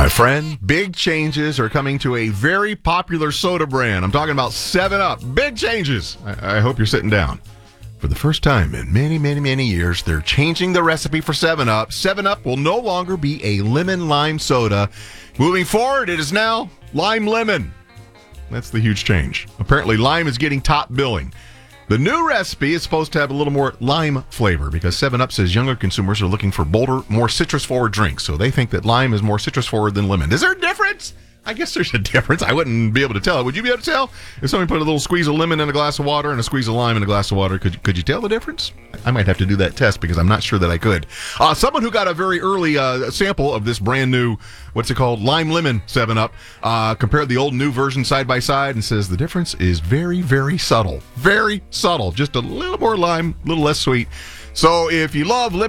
My friend, big changes are coming to a very popular soda brand. I'm talking about 7-Up. Big changes. I hope you're sitting down. For the first time in many, many, many years, they're changing the recipe for 7-Up. 7-Up will no longer be a lemon-lime soda. Moving forward, it is now lime-lemon. That's the huge change. Apparently, lime is getting top billing. The new recipe is supposed to have a little more lime flavor because 7-Up says younger consumers are looking for bolder, more citrus-forward drinks. So they think that lime is more citrus-forward than lemon. Is there a difference? I guess there's a difference. I wouldn't be able to tell. Would you be able to tell? If somebody put a little squeeze of lemon in a glass of water and a squeeze of lime in a glass of water, could you tell the difference? I might have to do that test because I'm not sure that I could. Someone who got a very early sample of this brand new, what's it called, Lime Lemon 7-Up, compared the old and new version side by side and says the difference is very, very subtle. Very subtle. Just a little more lime, a little less sweet. So if you love lemon,